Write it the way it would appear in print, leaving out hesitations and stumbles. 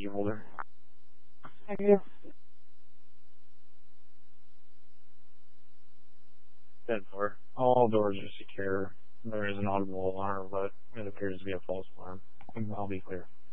energy holder. Thank you. 10-4. All doors are secure. There is an audible alarm, but it appears to be a false alarm. I'll be clear.